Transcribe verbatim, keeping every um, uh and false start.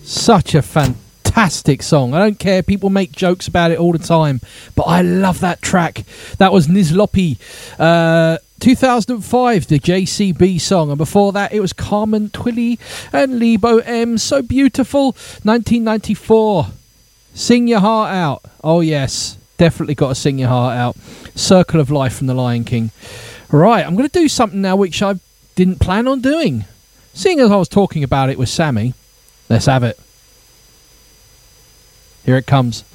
Such a fantastic song. I don't care, people make jokes about it all the time, but I love that track. That was Nizlopi, uh, two thousand five, the J C B song, and before that it was Carmen Twilly and Lebo M, So Beautiful, nineteen ninety-four. Sing Your Heart Out. Oh yes, definitely got to sing your heart out. Circle of Life from The Lion King. Right, I'm going to do something now which I didn't plan on doing. Seeing as I was talking about it with Sammy, let's have it. Here it comes.